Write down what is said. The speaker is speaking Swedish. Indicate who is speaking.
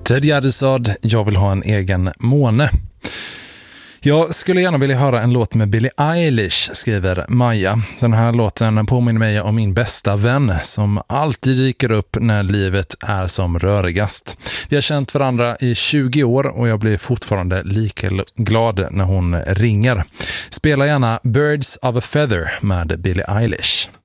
Speaker 1: Ted Gärdestad, jag vill ha en egen måne. Jag skulle gärna vilja höra en låt med Billie Eilish, skriver Maja. Den här låten påminner mig om min bästa vän som alltid dyker upp när livet är som rörigast. Vi har känt varandra i 20 år och jag blir fortfarande lika glad när hon ringer. Spela gärna Birds of a Feather med Billie Eilish.